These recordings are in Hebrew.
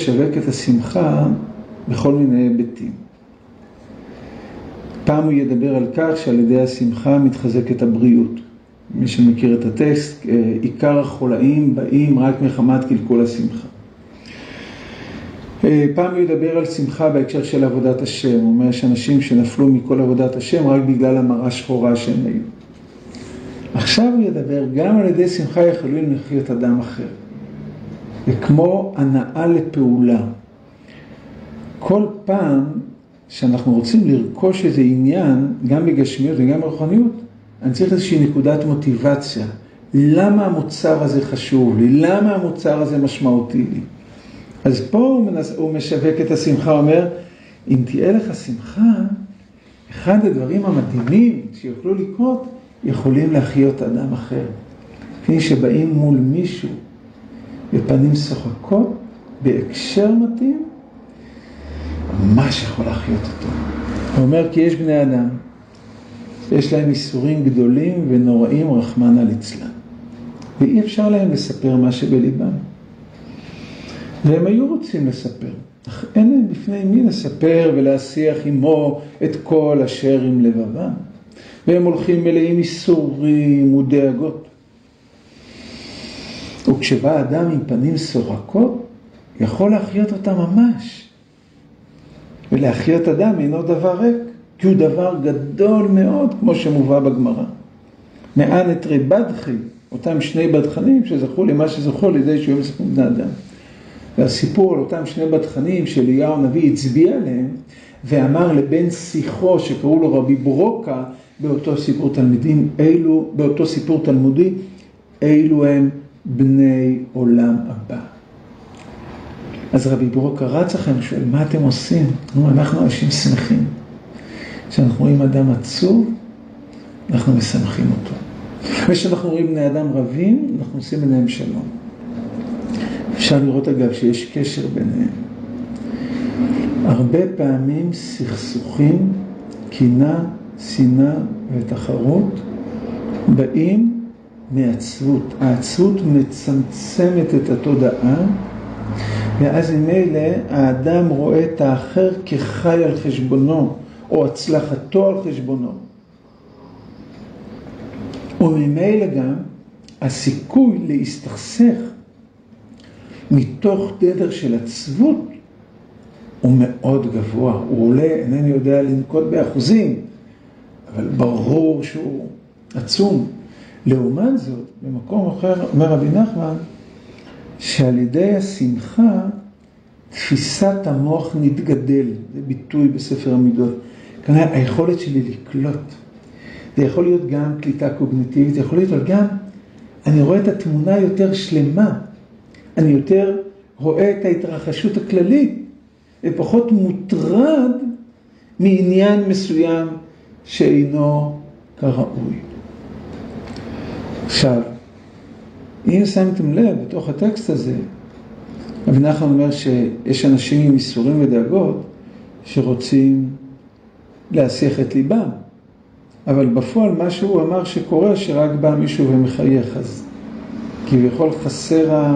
לשווק את השמחה בכל מיני היבטים. פעם הוא ידבר על כך שעל ידי השמחה מתחזקת הבריאות. מי שמכיר את הטקסט, עיקר החולאים באים רק מחמת קלקול השמחה. פעם הוא ידבר על שמחה בהקשר של עבודת השם. הוא אומר שאנשים שנפלו מכל עבודת השם רק בגלל המראה שחורה שהם היו. עכשיו הוא ידבר גם על ידי שמחה יכולים לחיות אדם אחר. וכמו הנאה לפעולה. כל פעם שאנחנו רוצים לרכוש איזה עניין, גם בגשמיות וגם ברוחניות, אני צריך איזושהי נקודת מוטיבציה. למה המוצר הזה חשוב לי? למה המוצר הזה משמעותי לי? אז פה הוא משווק את השמחה, הוא אומר, אם תהיה לך שמחה, אחד הדברים המדהימים שיוכלו לקרות, יכולים להחיות אדם אחר. כפי שבאים מול מישהו, בפנים שוחקות, בהקשר מתאים, ממש יכול להחיות אותו. הוא אומר כי יש בני אדם, יש להם איסורים גדולים ונוראים רחמנא ליצלן. ואי אפשר להם לספר מה שבליבם. והם היו רוצים לספר, אך אין להם בפני מי לספר ולהשיח עמו את כל אשר עם לבבם. והם הולכים מלאים איסורים ודאגות. וכשבא אדם עם פנים סורקות, יכול להחיות אותה ממש. ולהחיות אדם אינו דבר ריק, כי הוא דבר גדול מאוד, כמו שמובא בגמרא. מאן אתרי בדחי, אותם שני בדחנים שזכו למה שזכו לידי שהוא מסכים בני אדם. והסיפור על אותם שני בדחנים שאליהו הנביא הצביע עליהם, ואמר לבן שיחו שקראו לו רבי ברוקה, באותו סיפור תלמודי, אילו הם בני עולם הבא. אז רבי ברוקה רץ לכם, שואל, מה אתם עושים? אנחנו אנשים שמחים. כשאנחנו רואים אדם עצוב, אנחנו משמחים אותו. וכשאנחנו רואים בני אדם רבים, אנחנו עושים ביניהם שלום. אפשר לראות אגב שיש קשר ביניהם. הרבה פעמים סכסוכים, קינה, שנאה ותחרות באים מעצבות. העצבות מצמצמת את התודעה, ואז ממילא האדם רואה את האחר כחי על חשבונו, או הצלחתו על חשבונו. וממילא גם הסיכוי להסתכסך מתוך תדר של עצבות הוא מאוד גבוה. הוא עולה, אינני יודע לנקוט באחוזים, אבל ברור שהוא עצום. לעומת זאת, במקום אחר אומר רבי נחמן, שעל ידי השמחה תפיסת המוח נתגדל. זה ביטוי בספר המידות. כלומר, היכולת שלי לקלוט. זה יכול להיות גם קליטה קוגניטיבית, זה יכול להיות, אבל גם אני רואה את התמונה יותר שלמה. אני יותר רואה את ההתרחשות הכללית, ופחות מוטרד מעניין מסוים שאינו כראוי. עכשיו, אם שמתם לב בתוך הטקסט הזה, רבי נחמן אומר שיש אנשים עם איסורים ודאגות שרוצים להסיח את ליבם, אבל בפועל מה שהוא אמר שקורה שרק בא מישהו ומחייך, אז כביכול חסר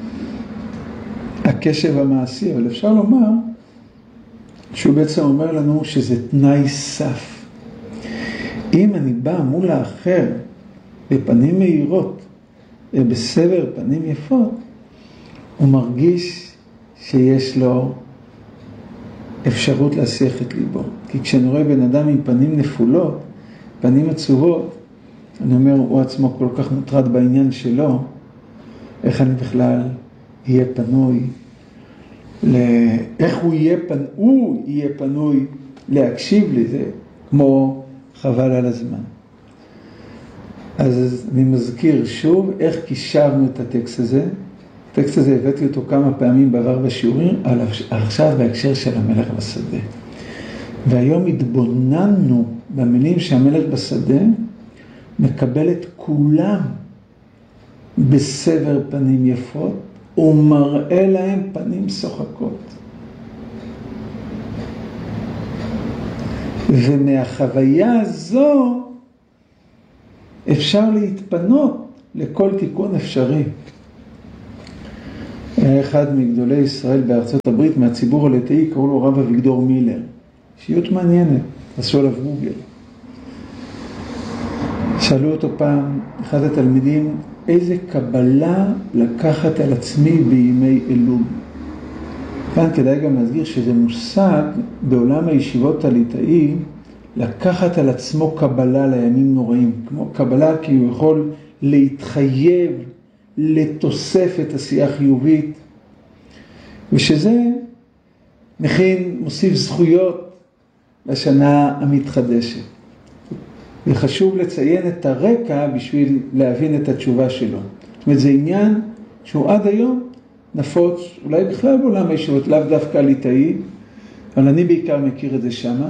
הקשב המעשי, אבל אפשר לומר שהוא בעצם אומר לנו שזה תנאי סף. אם אני בא מול האחר בפנים מהירות ובסבר פנים יפות, הוא מרגיש שיש לו אפשרות להסיח את ליבו. כי כשאני רואה בן אדם עם פנים נפולות, פנים עצובות, אני אומר, הוא עצמו כל כך מוטרד בעניין שלו, איך אני בכלל יהיה פנוי, איך הוא יהיה פנוי להקשיב לזה, כמו חבל על הזמן. אז אני מזכיר שוב איך קישרנו את הטקסט הזה. הטקסט הזה הבאתי אותו כמה פעמים בעבר בשיעורים, עכשיו בהקשר של המלך בשדה. והיום התבוננו במילים שהמלך בשדה מקבל את כולם בסבר פנים יפות, ומראה להם פנים שוחקות. ומהחוויה הזו אפשר להתפנות לכל תיקון אפשרי. היה אחד מגדולי ישראל בארצות הברית, מהציבור הליטאי, קראו לו רב אביגדור מילר. אישיות מעניינת, עשו עליו גוגל. שאלו אותו פעם, אחד התלמידים, איזה קבלה לקחת על עצמי בימי אלול? כאן כדאי גם להסגיר שזה מושג בעולם הישיבות הליטאי, לקחת על עצמו קבלה לימים נוראים. כמו קבלה כי הוא יכול להתחייב לתוספת עשייה חיובית, ושזה מכין, מוסיף זכויות לשנה המתחדשת. וחשוב לציין את הרקע בשביל להבין את התשובה שלו. זאת אומרת, זה עניין שהוא עד היום נפוץ, אולי בכלל בעולם הישיבות, לאו דווקא ליטאי, אבל אני בעיקר מכיר את זה שמה.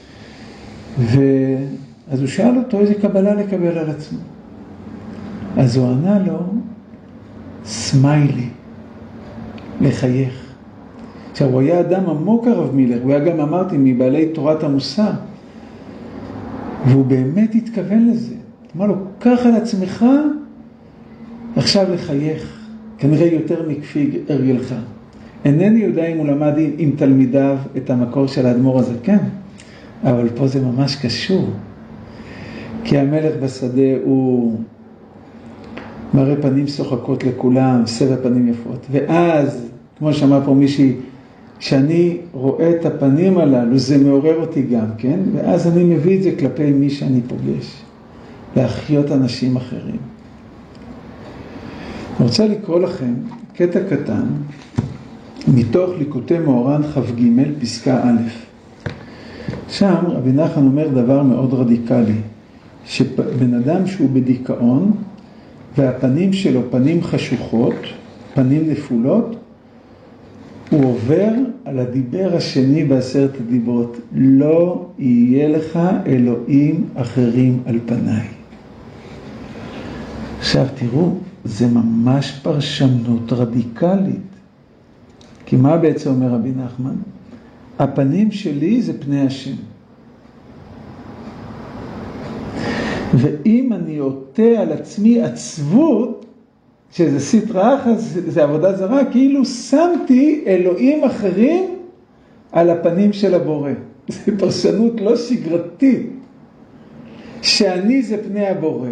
אז הוא שאל אותו איזה קבלה לקבל על עצמו. אז הוא ענה לו, סמיילי, לחייך. עכשיו, הוא היה אדם עמוק הרב מילר, הוא היה גם, אמרתי, מבעלי תורת המוסר, והוא באמת התכוון לזה. אמר לו, קח על עצמך, עכשיו לחייך, כנראה יותר מכפי הרגלך. אינני יודע אם הוא למד עם תלמידיו את המקור של האדמו"ר הזה, כן, אבל פה זה ממש קשור. כי המלך בשדה הוא מראה פנים שוחקות לכולם, סבע פנים יפות. ואז, כמו שאמר פה מישהי, כשאני רואה את הפנים הללו, זה מעורר אותי גם, כן? ואז אני מביא את זה כלפי מי שאני פוגש, להחיות אנשים אחרים. אני רוצה לקרוא לכם קטע קטן, מתוך ליקוטי מאורן כ"ג, פסקה א'. שם רבי נחמן אומר דבר מאוד רדיקלי, שבן אדם שהוא בדיכאון, והפנים שלו פנים חשוכות, פנים נפולות, הוא עובר על הדיבר השני בעשרת הדיברות, לא יהיה לך אלוהים אחרים על פניי. עכשיו תראו, זה ממש פרשנות רדיקלית. כי מה בעצם אומר רבי נחמן? הפנים שלי זה פני השם. ואם אני עוטה על עצמי עצבות, שזה סטרא אחרא, זה עבודה זרה, כאילו שמתי אלוהים אחרים על הפנים של הבורא. זו פרשנות לא שגרתית. שאני זה פני הבורא,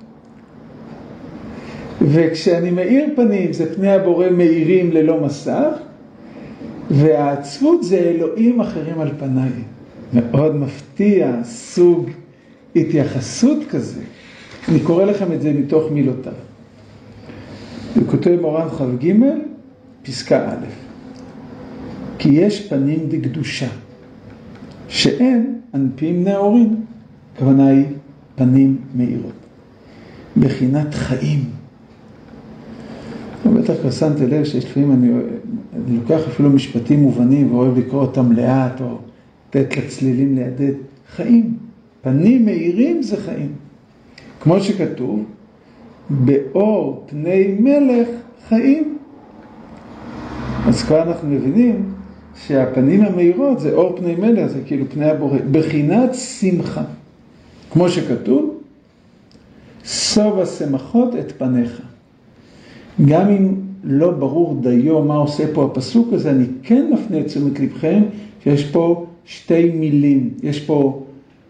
וכשאני מאיר פנים זה פני הבורא מאירים ללא מסך, והעצבות זה אלוהים אחרים על פניי. מאוד מפתיע סוג התייחסות כזה. אני קורא לכם את זה מתוך מילותיו. הוא כותב מאורן כ"ג, פסקה א'. כי יש פנים דקדושה, שאין אנפים נאורים. הכוונה היא פנים מאירות. בחינת חיים. בטח כבר שמתי לב שיש לפעמים אני לוקח אפילו משפטים מובנים ואוהב לקרוא אותם לאט או לתת לצלילים לידד. חיים. פנים מאירים זה חיים. כמו שכתוב, באור פני מלך חיים. אז כבר אנחנו מבינים שהפנים המאירות זה אור פני מלך, זה כאילו פני הבורא. בחינת שמחה. כמו שכתוב, סוב השמחות את פניך. גם אם לא ברור דיו מה עושה פה הפסוק הזה, אני כן מפנה את תשומת לבכם שיש פה שתי מילים. יש פה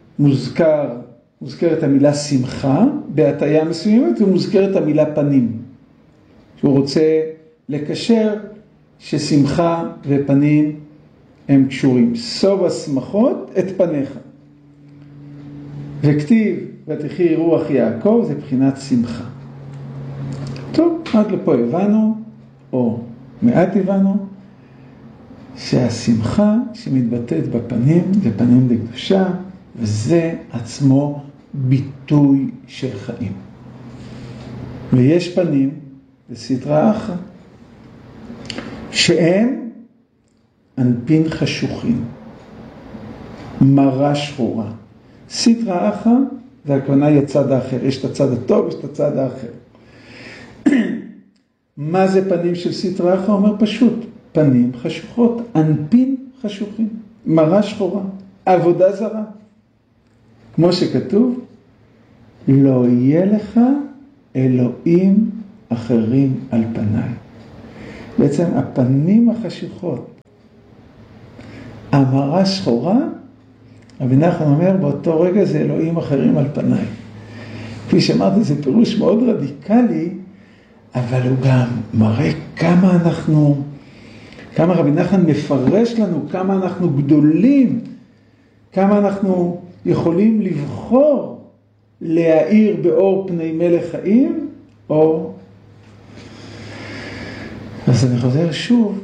מוזכרת המילה שמחה בהטיה מסוימת, ומוזכרת המילה פנים. שהוא רוצה לקשר ששמחה ופנים הם קשורים. סוב השמחות את פניך. וכתיב ותחי רוח יעקב זה בחינת שמחה. טוב, עד לפה הבנו, או מעט הבנו, שהשמחה שמתבטאת בפנים זה פנים לקדושה, וזה עצמו ביטוי של חיים. ויש פנים, בסטרא אחרא, שהם אנפין חשוכים, מראה שחורה. סטרא אחרא, והכוונה היא הצד האחר. יש את הצד הטוב, יש את הצד האחר. מה זה פנים של סטרא אחרא? אומר פשוט, פנים חשוכות, אנפין חשוכים, מראה שחורה, עבודה זרה. כמו שכתוב, לא יהיה לך אלוהים אחרים על פניי. בעצם הפנים החשיכות, המראה שחורה, רבי נחמן אומר, באותו רגע זה אלוהים אחרים על פניי. כפי שאמרתי, זה פירוש מאוד רדיקלי, אבל הוא גם מראה כמה רבי נחמן מפרש לנו, כמה אנחנו גדולים, כמה אנחנו יכולים לבחור להאיר באור פני מלך חיים, או... אז אני חוזר שוב,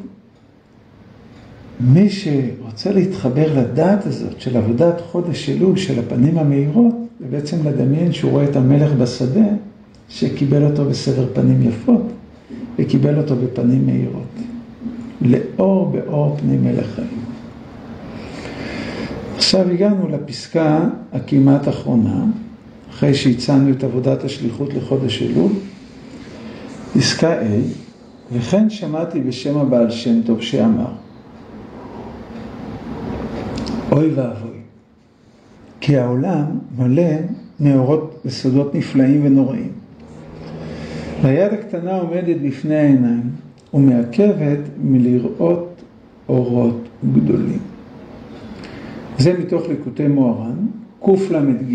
מי שרוצה להתחבר לדעת הזאת של עבודת חודש אלול, של הפנים המאירות, זה בעצם לדמיין שהוא רואה את המלך בשדה, שקיבל אותו בסבר פנים יפות, וקיבל אותו בפנים מאירות. לאור באור פני מלך חיים. עכשיו הגענו לפסקה הכמעט אחרונה, אחרי שהצענו את עבודת השליחות לחודש אלול, פסקה A, וכן שמעתי בשם הבעל שם טוב שאמר, אוי ואבוי, כי העולם מלא מאורות וסודות נפלאים ונוראים. והיד הקטנה עומדת בפני העיניים, ומעכבת מלראות אורות גדולים. זה מתוך ליקוטי מוהר"ן, קל"ג.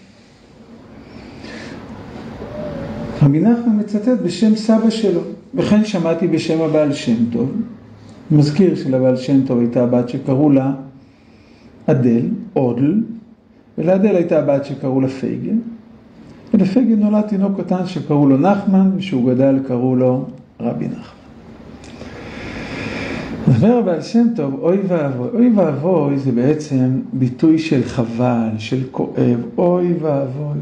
רבי נחמן מצטט בשם סבא שלו, וכן שמעתי בשם הבעל שם טוב. מזכיר שלבעל שם טוב הייתה הבת שקראו לה אדל, אודל, ולאדל הייתה הבת שקראו לה פייגן. ולפייגן נולד תינוק קטן שקראו לו נחמן, ושהוא גדל קראו לו רבי נחמן. אומר הבעל שם טוב, אוי ואבוי. אוי ואבוי זה בעצם ביטוי של חבל, של כואב. אוי ואבוי.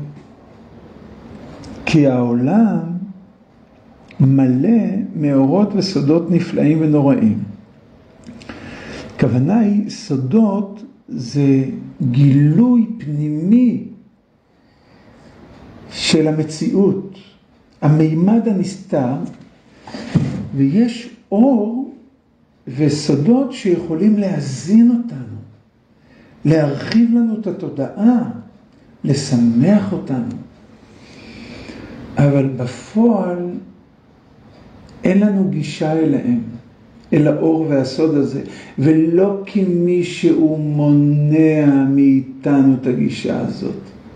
כי העולם מלא מאורות וסודות נפלאים ונוראים. הכוונה היא, סודות זה גילוי פנימי של המציאות, המימד הנסתר, ויש אור וסודות שיכולים להזין אותנו, להרחיב לנו את התודעה, לשמח אותנו. אבל בפועל אין לנו גישה אליהם, אל האור והסוד הזה, ולא כי מישהו מונע מאיתנו את הגישה הזאת.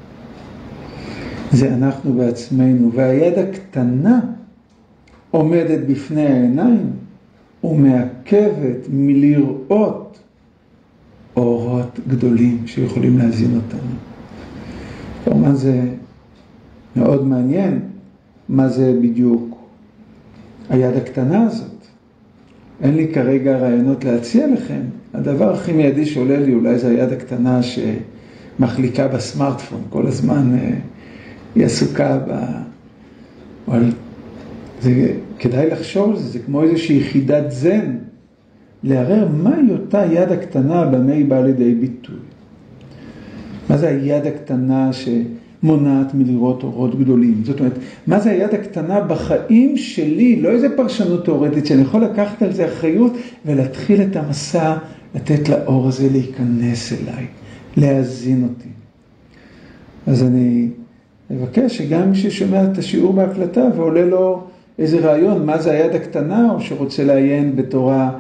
זה אנחנו בעצמנו, והיד הקטנה עומדת בפני העיניים, ומעכבת מלראות אורות גדולים שיכולים להזין אותנו. כלומר זה מאוד מעניין מה זה בדיוק היד הקטנה הזאת. אין לי כרגע רעיונות להציע לכם. הדבר הכי מיידי שעולה לי אולי זה היד הקטנה שמחליקה בסמארטפון. כל הזמן היא עסוקה אבל זה, כדאי לחשוב על זה, זה כמו איזושהי יחידת זן. לערער מהי אותה יד הקטנה במה היא באה לידי ביטוי. מה זה היד הקטנה שמונעת מלראות אורות גדולים? זאת אומרת, מה זה היד הקטנה בחיים שלי? לא איזה פרשנות תיאורטית שאני יכול לקחת על זה אחריות ולהתחיל את המסע, לתת לאור הזה להיכנס אליי, להאזין אותי. אז אני מבקש שגם מי ששומע את השיעור בהקלטה ועולה לו איזה רעיון, מה זה היד הקטנה, או שרוצה לעיין בתורה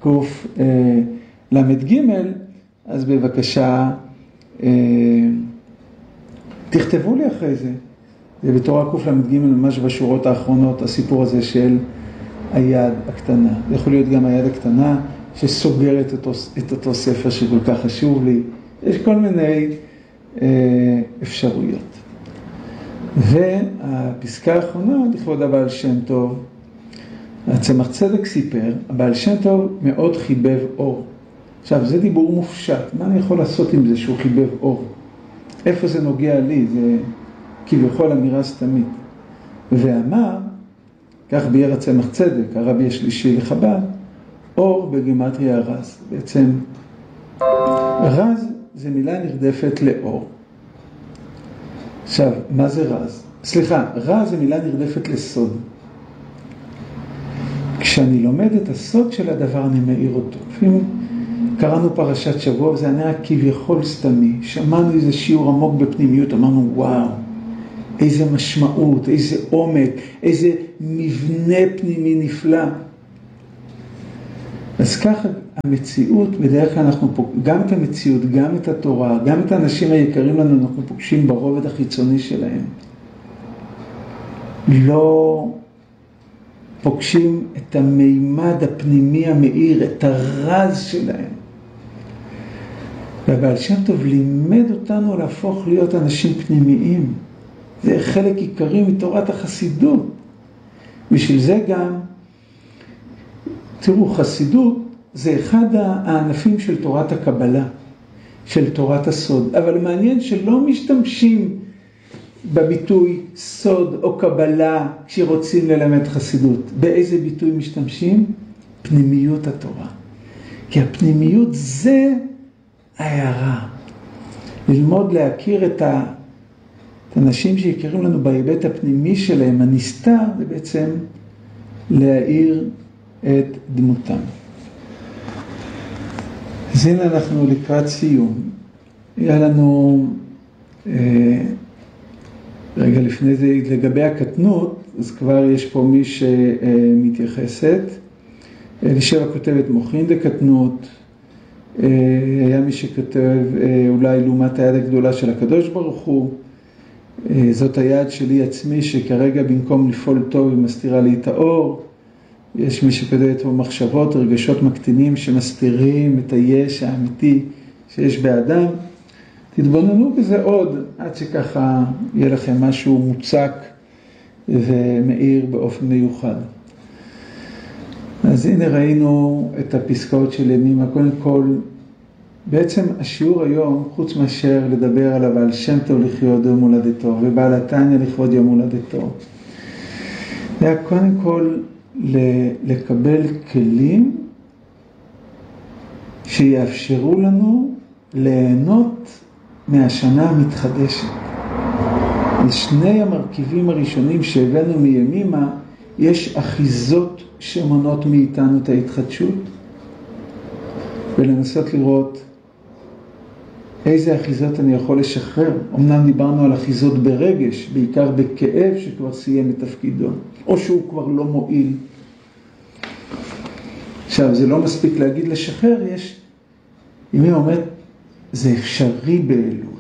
קל"ג, אז בבקשה תכתבו לי אחרי זה. זה בתורה קל"ג, ממש בשורות האחרונות, הסיפור הזה של היד הקטנה. זה יכול להיות גם היד הקטנה שסוגרת את אותו ספר שכל כך חשוב לי. יש כל מיני אפשרויות. והפסקה האחרונה, לכבוד הבעל שם טוב, הצמח צדק סיפר, הבעל שם טוב מאוד חיבב אור. עכשיו, זה דיבור מופשט. מה אני יכול לעשות עם זה שהוא חיבב אור? איפה זה נוגע לי? זה כביכול אמירה סתמית. ואמר, כך ביאר הצמח צדק, הרבי השלישי לחב"ד, אור בגימטריה רז. בעצם, רז זה מילה נרדפת לאור. עכשיו, מה זה רז? סליחה, רז זה מילה נרדפת לסוד. כשאני לומד את הסוד של הדבר, אני מאיר אותו. לפעמים קראנו פרשת שבוע, וזה היה כביכול סתמי. שמענו איזה שיעור עמוק בפנימיות, אמרנו, וואו, איזה משמעות, איזה עומק, איזה מבנה פנימי נפלא. אז ככה המציאות, בדרך כלל אנחנו גם את המציאות, גם את התורה, גם את האנשים היקרים לנו, אנחנו פוגשים ברובד החיצוני שלהם. לא פוגשים את המימד הפנימי המאיר, את הרז שלהם. והבעל שם טוב לימד אותנו להפוך להיות אנשים פנימיים. זה חלק עיקרי מתורת החסידות. בשביל זה גם, תראו, חסידות זה אחד הענפים של תורת הקבלה, של תורת הסוד. אבל מעניין שלא משתמשים בביטוי סוד או קבלה כשרוצים ללמד חסידות. באיזה ביטוי משתמשים? פנימיות התורה. כי הפנימיות זה ההערה. ללמוד להכיר את האנשים שיקרים לנו בהיבט הפנימי שלהם, הנסתר, זה בעצם להאיר את דמותם. אז הנה אנחנו לקראת סיום. היה לנו, רגע לפני זה, לגבי הקטנות, אז כבר יש פה מי שמתייחסת. אלישבע כותבת מוחין דקטנות, היה מי שכותב אולי לעומת היד הגדולה של הקדוש ברוך הוא, זאת היד שלי עצמי שכרגע במקום לפעול טוב היא מסתירה לי את האור. יש מי שכותב פה מחשבות, רגשות מקטינים שמסתירים את היש האמיתי שיש באדם. תתבוננו בזה עוד עד שככה יהיה לכם משהו מוצק ומאיר באופן מיוחד. אז הנה ראינו את הפסקאות של ימימה. קודם כל, בעצם השיעור היום, חוץ מאשר לדבר על הבעל שם טוב לחיות יום הולדתו, ובעל התניא לכבוד יום הולדתו, היה קודם כל לקבל כלים שיאפשרו לנו ליהנות מהשנה המתחדשת. לשני המרכיבים הראשונים שהבאנו מימימה, יש אחיזות שמונות מאיתנו את ההתחדשות, ולנסות לראות איזה אחיזות אני יכול לשחרר. אמנם דיברנו על אחיזות ברגש, בעיקר בכאב שכבר סיים את תפקידו, או שהוא כבר לא מועיל. עכשיו, זה לא מספיק להגיד לשחרר, יש, אם היא אומרת, זה אפשרי באלול,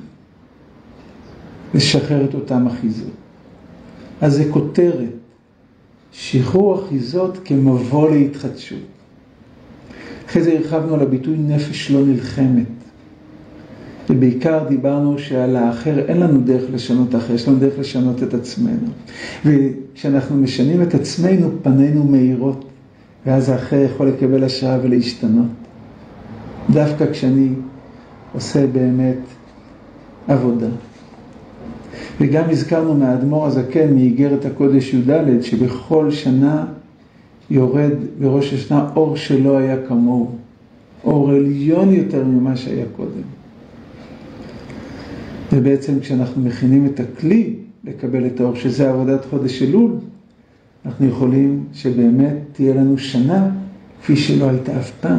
לשחרר את אותם אחיזות. אז זה כותרת, שחרור אחיזות כמבוא להתחדשות. אחרי זה הרחבנו על הביטוי נפש לא נלחמת. ובעיקר דיברנו שעל האחר אין לנו דרך לשנות אחר, יש לנו דרך לשנות את עצמנו. וכשאנחנו משנים את עצמנו, פנינו מהירות, ואז האחר יכול לקבל השראה ולהשתנות. דווקא כשאני עושה באמת עבודה. וגם הזכרנו מהאדמו"ר הזקן, מאיגרת הקודש י"ד, שבכל שנה יורד בראש השנה אור שלא היה כמוהו. אור עליון יותר ממה שהיה קודם. ובעצם כשאנחנו מכינים את הכלי לקבל את האור, שזה עבודת חודש אלול, אנחנו יכולים שבאמת תהיה לנו שנה כפי שלא הייתה אף פעם.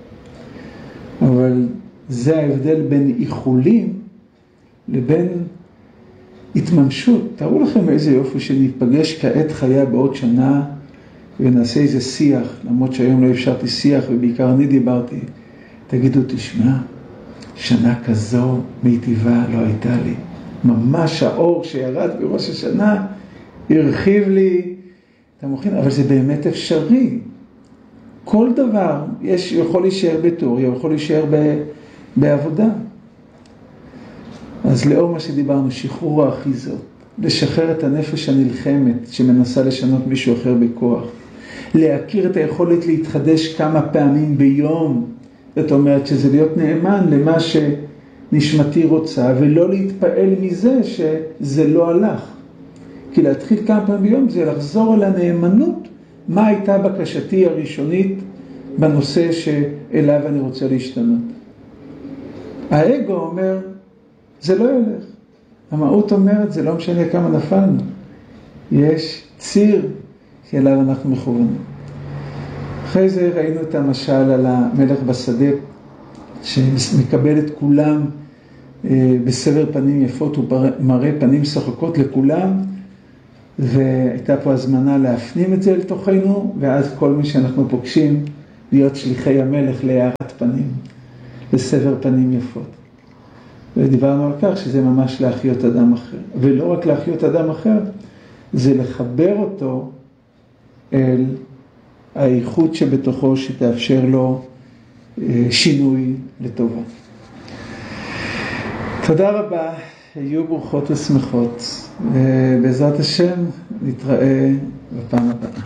אבל זה ההבדל בין איחולים לבין התממשות. תראו לכם איזה יופי שניפגש כעת חיה בעוד שנה ונעשה איזה שיח, למרות שהיום לא אפשרתי שיח ובעיקר אני דיברתי. תגידו, תשמע, שנה כזו מיטיבה לא הייתה לי. ממש האור שירד בראש השנה הרחיב לי את המוחין, אבל זה באמת אפשרי. כל דבר יכול להישאר בתיאוריה, יכול להישאר בעבודה. אז לאור מה שדיברנו, שחרור האחיזות, לשחרר את הנפש הנלחמת שמנסה לשנות מישהו אחר בכוח, להכיר את היכולת להתחדש כמה פעמים ביום, זאת אומרת שזה להיות נאמן למה שנשמתי רוצה, ולא להתפעל מזה שזה לא הלך. כי להתחיל כמה פעמים ביום זה לחזור אל הנאמנות, מה הייתה בקשתי הראשונית בנושא שאליו אני רוצה להשתנות. האגו אומר, זה לא ילך. המהות אומרת, זה לא משנה כמה נפלנו. יש ציר שאליו אנחנו מכוונים. אחרי זה ראינו את המשל על המלך בשדה, שמקבל את כולם בסבר פנים יפות, הוא מראה פנים שחוקות לכולם, והייתה פה הזמנה להפנים את זה לתוכנו, ואז כל מי שאנחנו פוגשים, להיות שליחי המלך להארת פנים, לסבר פנים יפות. ודיברנו על כך שזה ממש להחיות אדם אחר. ולא רק להחיות אדם אחר, זה לחבר אותו אל האיכות שבתוכו שתאפשר לו שינוי לטובה. תודה רבה, היו ברוכות ושמחות. בעזרת השם נתראה בפעם הבאה.